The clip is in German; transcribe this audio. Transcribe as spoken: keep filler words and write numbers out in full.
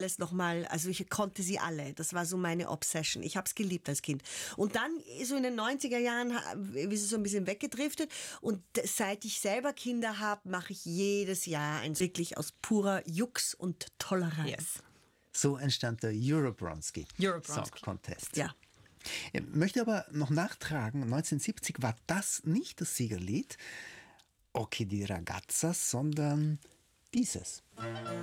alles nochmal, also ich konnte sie alle. Das war so meine Obsession. Ich habe es geliebt als Kind. Und dann, so in den neunziger Jahren, ist es so ein bisschen weggedriftet. Und seit ich selber Kinder habe, mache ich jedes Jahr ein wirklich aus purer Jux und Tollerei. Yes. So entstand der Eurobronski Eurobronski. Song Contest. Ja. Ich möchte aber noch nachtragen, neunzehnhundertsiebzig war das nicht das Siegerlied Occhi di ragazza, sondern dieses.